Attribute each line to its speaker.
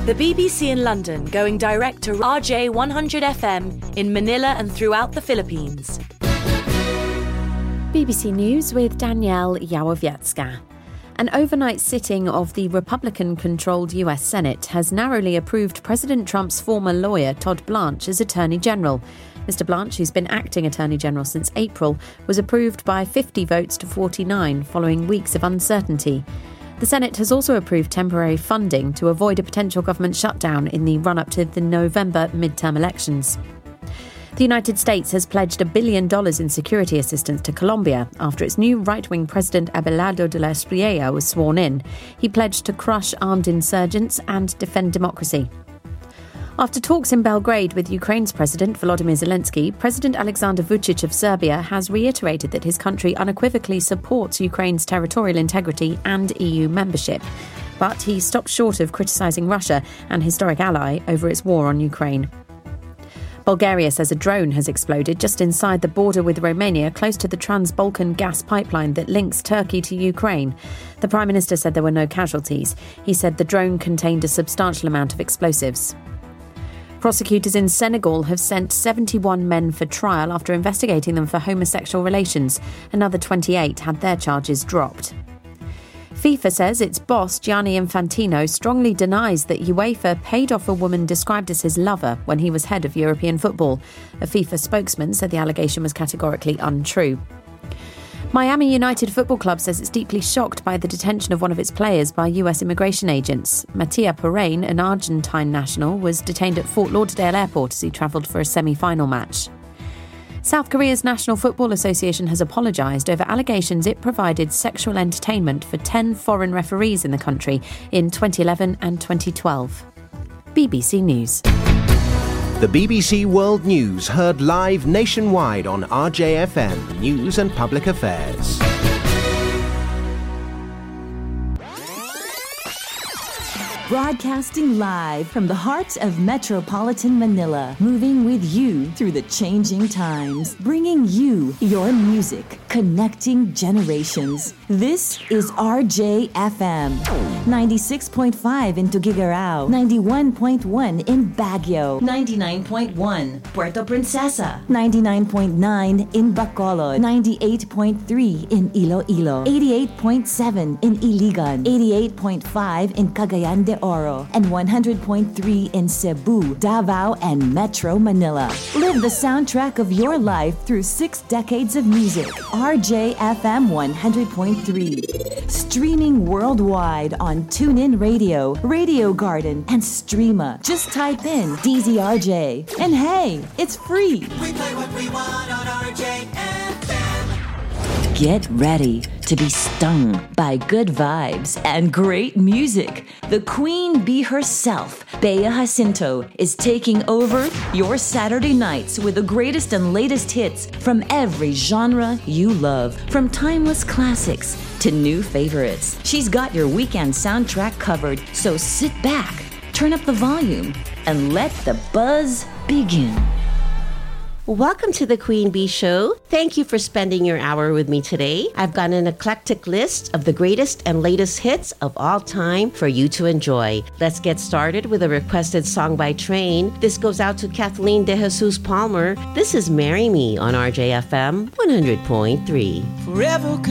Speaker 1: The BBC in London going direct to RJ 100 FM in Manila and throughout the Philippines.
Speaker 2: BBC News with Danielle Yawowiecka. An overnight sitting of the Republican-controlled US Senate has narrowly approved President Trump's former lawyer, Todd Blanche, as Attorney General. Mr. Blanche, who's been acting Attorney General since April, was approved by 50 votes to 49 following weeks of uncertainty. The Senate has also approved temporary funding to avoid a potential government shutdown in the run-up to the November midterm elections. The United States has pledged $1 billion in security assistance to Colombia after its new right-wing president Abelardo de la Espriella was sworn in. He pledged to crush armed insurgents and defend democracy. After talks in Belgrade with Ukraine's President Volodymyr Zelensky, President Alexander Vučić of Serbia has reiterated that his country unequivocally supports Ukraine's territorial integrity and EU membership. But he stopped short of criticising Russia, an historic ally, over its war on Ukraine. Bulgaria says a drone has exploded just inside the border with Romania, close to the Trans-Balkan gas pipeline that links Turkey to Ukraine. The Prime Minister said there were no casualties. He said the drone contained a substantial amount of explosives. Prosecutors in Senegal have sent 71 men for trial after investigating them for homosexual relations. Another 28 had their charges dropped. FIFA says its boss, Gianni Infantino, strongly denies that UEFA paid off a woman described as his lover when he was head of European football. A FIFA spokesman said the allegation was categorically untrue. Miami United Football Club says it's deeply shocked by the detention of one of its players by US immigration agents. Matia Perrine, an Argentine national, was detained at Fort Lauderdale Airport as he travelled for a semi-final match. South Korea's National Football Association has apologised over allegations it provided sexual entertainment for 10 foreign referees in the country in 2011 and 2012. BBC News.
Speaker 3: The BBC World News heard live nationwide on RJFM News and Public Affairs.
Speaker 4: Broadcasting live from the heart of metropolitan Manila, moving with you through the changing times, bringing you your music, connecting generations. This is RJFM, 96.5 in Tuguegarao, 91.1 in Baguio, 99.1 Puerto Princesa, 99.9 in Bacolod, 98.3 in Iloilo, 88.7 in Iligan, 88.5 in Cagayan de Oro, and 100.3 in Cebu, Davao, and Metro Manila. Live the soundtrack of your life through 6 decades of music. RJFM 100.3. Streaming worldwide on TuneIn Radio, Radio Garden, and Streama. Just type in DZRJ. And hey, it's free.
Speaker 5: We play what we want on RJFM.
Speaker 4: Get ready to be stung by good vibes and great music. The Queen Bee herself, Bea Jacinto, is taking over your Saturday nights with the greatest and latest hits from every genre you love, from timeless classics to new favorites. She's got your weekend soundtrack covered, so sit back, turn up the volume, and let the buzz begin.
Speaker 6: Welcome to the Queen Bee Show. Thank you for spending your hour with me today. I've got an eclectic list of the greatest and latest hits of all time for you to enjoy. Let's get started with a requested song by Train. This goes out to Kathleen De Jesus Palmer. This is Marry Me on RJFM 100.3.
Speaker 5: Forever